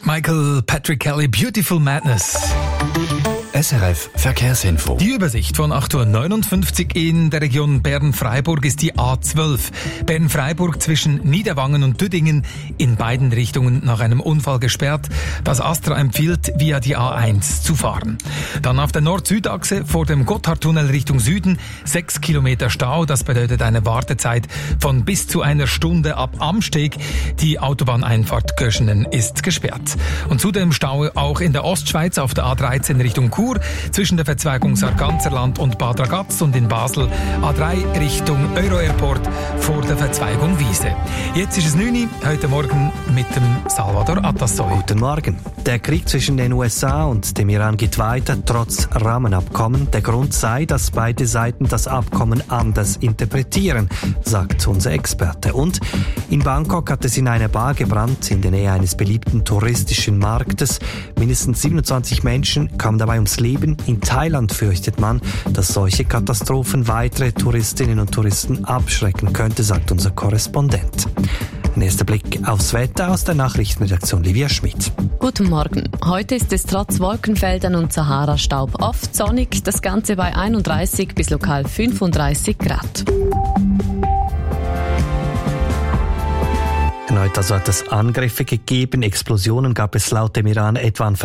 Michael Patrick Kelly, Beautiful Madness. SRF Verkehrsinfo. Die Übersicht von 8.59 Uhr in der Region Bern-Freiburg ist die A12. Bern-Freiburg zwischen Niederwangen und Düdingen in beiden Richtungen nach einem Unfall gesperrt. Das Astra empfiehlt, via die A1 zu fahren. Dann auf der Nord-Süd-Achse vor dem Gotthardtunnel Richtung Süden 6 Kilometer Stau. Das bedeutet eine Wartezeit von bis zu einer Stunde ab Amsteg. Die Autobahneinfahrt Göschenen ist gesperrt. Und zudem Stau auch in der Ostschweiz auf der A13 Richtung Chur zwischen der Verzweigung Sarganserland und Bad Ragaz und in Basel A3 Richtung Euro-Airport vor der Verzweigung Wiese. Jetzt ist es 9 Uhr, heute Morgen mit dem Salvador Atassoy. Guten Morgen. Der Krieg zwischen den USA und dem Iran geht weiter, trotz Rahmenabkommen. Der Grund sei, dass beide Seiten das Abkommen anders interpretieren, sagt unser Experte. Und in Bangkok hat es in einer Bar gebrannt, in der Nähe eines beliebten touristischen Marktes. Mindestens 27 Menschen kamen dabei ums Leben. In Thailand fürchtet man, dass solche Katastrophen weitere Touristinnen und Touristen abschrecken könnte, sagt unser Korrespondent. Ein erster Blick aufs Wetter aus der Nachrichtenredaktion Livia Schmidt. Guten Morgen. Heute ist es trotz Wolkenfeldern und Sahara-Staub oft sonnig, das Ganze bei 31 bis lokal 35 Grad. Erneut also hat es Angriffe gegeben. Explosionen gab es laut dem Iran etwa an